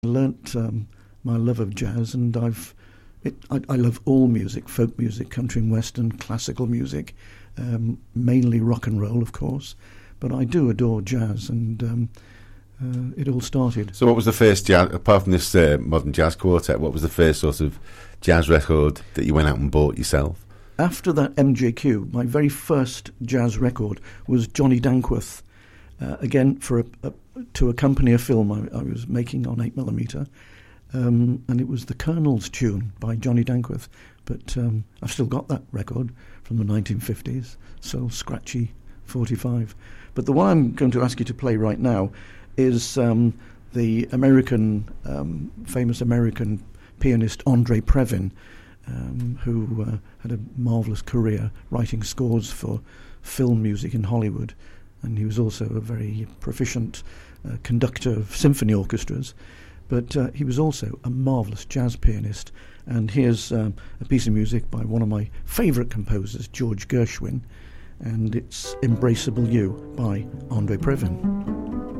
learnt my love of jazz, and I love all music, folk music, country and western, classical music, mainly rock and roll, of course, but I do adore jazz, and it all started. So what was the first jazz, apart from this modern jazz quartet, what was the first sort of jazz record that you went out and bought yourself? After that MJQ, my very first jazz record was Johnny Dankworth, again to accompany a film I was making on 8mm, and it was the Colonel's Tune by Johnny Dankworth. But I've still got that record from the 1950s, so scratchy 45. But the one I'm going to ask you to play right now is the famous American pianist Andre Previn, who had a marvellous career writing scores for film music in Hollywood, and he was also a very proficient conductor of symphony orchestras, but he was also a marvellous jazz pianist. And here's a piece of music by one of my favourite composers, George Gershwin, and it's Embraceable You by Andre Previn.